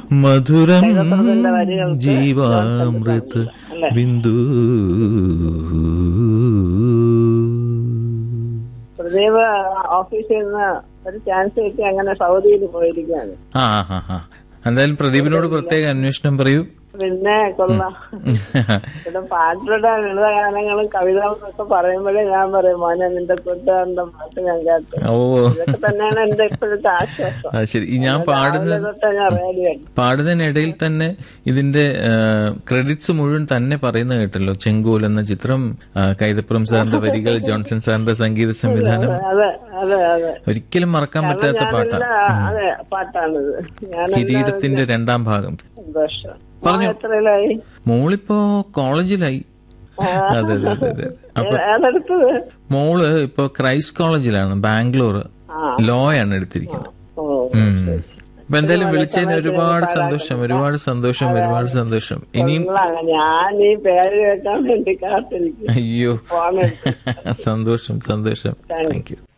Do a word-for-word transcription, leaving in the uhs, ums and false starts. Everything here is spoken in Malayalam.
മധുരം ജീവാമൃത ബിന്ദു. പ്രദീപ് ഓഫീസിൽ നിന്ന് ഒരു ചാൻസ് കിട്ടി അങ്ങനെ സൗദിയിൽ പോയിരിക്കുകയാണ്. ആ ആ ആ എന്തായാലും പ്രദീപിനോട് പ്രത്യേക അന്വേഷണം പറയൂ. പിന്നെ കൊള്ളാം. പിന്നെ പാട്ടിലൂടെ ലളിത ഗാനങ്ങളും കവിതകളും ഒക്കെ പറയുമ്പോഴേ ഞാൻ പറയും, മോനെ നിന്റെ കൂട്ടുകാരന്റെ പാട്ട് ഞാൻ കേട്ടു. ഓ, ഇതൊക്കെ തന്നെയാണ് എന്റെ ഇപ്പോഴത്തെ ആശ്വാസം. ശരി. ഞാൻ പാടുന്ന ഞാൻ റേഡിയോ പാടുന്നതിനിടയിൽ തന്നെ ഇതിന്റെ ക്രെഡിറ്റ്സ് മുഴുവൻ തന്നെ പറയുന്ന കേട്ടല്ലോ. ചെങ്കോൽ എന്ന ചിത്രം, കൈതപ്പുറം സാറിന്റെ വരികൾ, ജോൺസൺ സാറിന്റെ സംഗീത സംവിധാനം. അതെ അതെ അതെ ഒരിക്കലും മറക്കാൻ പറ്റാത്ത പാട്ടാണ്. അതെ പാട്ടാണിത്. കിരീടത്തിന്റെ രണ്ടാം ഭാഗം. സന്തോഷം. പറഞ്ഞു. എത്രയിലായി? മോളിപ്പോ കോളേജിലായി. അതെ അതെ അതെ അതെ. അപ്പൊ ഏതെടുത്തത്? മോള് ഇപ്പൊ ക്രൈസ്റ്റ് കോളേജിലാണ്, ബാംഗ്ലൂർ. ലോ ആണ് എടുത്തിരിക്കുന്നത്. അപ്പൊ എന്തായാലും വിളിച്ചതിന് ഒരുപാട് സന്തോഷം, ഒരുപാട് സന്തോഷം, ഒരുപാട് സന്തോഷം. ഇനിയും ഞാൻ ഈ പേര് കേൾക്കാൻ വേണ്ടി കാത്തിരിക്കും. അയ്യോ, സന്തോഷം സന്തോഷം. Thank you.